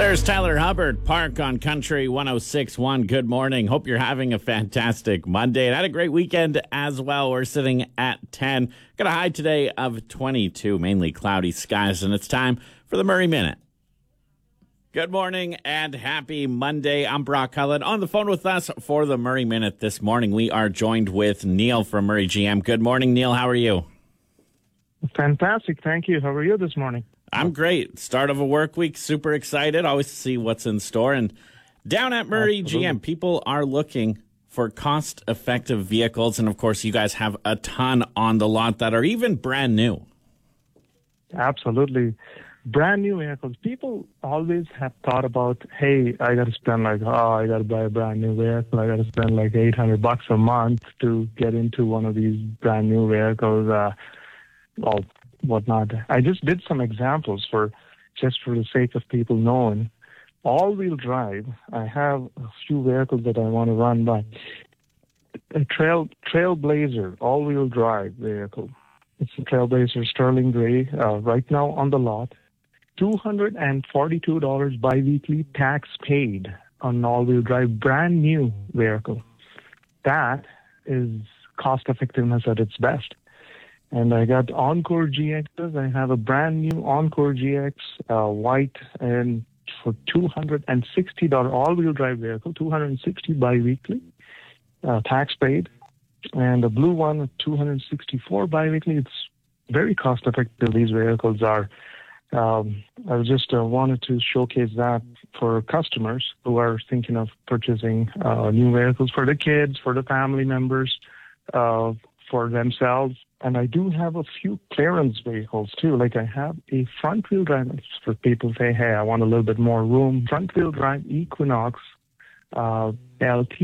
There's Tyler Hubbard, Park on Country 106.1. Good morning. Hope you're having a fantastic Monday and had a great weekend as well. We're sitting at 10. Got a high today of 22, mainly cloudy skies, and it's time for the Murray Minute. Good morning and happy Monday. I'm Brock Cullen. On the phone with us for the Murray Minute this morning, we are joined with Neil from Murray GM. Good morning, Neil. How are you? Fantastic. Thank you. How are you this morning? I'm great. Start of a work week. Super excited. Always to see what's in store. And down at Murray GM, people are looking for cost-effective vehicles. And, of course, you guys have a ton on the lot that are even brand new. Absolutely. Brand new vehicles. People always have thought about, hey, I got to spend I got to buy a brand new vehicle. I got to spend like $800 a month to get into one of these brand new vehicles. Whatnot. I just did some examples for the sake of people knowing. All-wheel drive, I have a few vehicles that I want to run by. A Trailblazer all-wheel drive vehicle. It's a Trailblazer Sterling Gray right now on the lot. $242 biweekly tax paid on an all-wheel drive brand new vehicle. That is cost effectiveness at its best. And I got Encore GXs. I have a brand new Encore GX, white, and for $260 all-wheel drive vehicle, $260 biweekly, tax paid. And the blue one, $264 biweekly. It's very cost-effective. These vehicles are. I just wanted to showcase that for customers who are thinking of purchasing new vehicles for the kids, for the family members, for themselves. And I do have a few clearance vehicles too. Like I have a front-wheel drive for people who say, hey, I want a little bit more room. Front-wheel drive Equinox LT